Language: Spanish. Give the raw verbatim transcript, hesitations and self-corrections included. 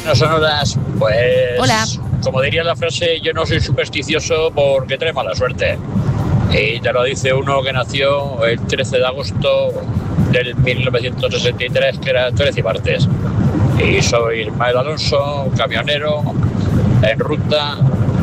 Buenas sonoras. Pues, Hola. como diría la frase, yo no soy supersticioso porque trae mala suerte. Y te lo dice uno que nació el trece de agosto del mil novecientos sesenta y tres, que era trece y martes. Y soy Ismael Alonso, camionero, en ruta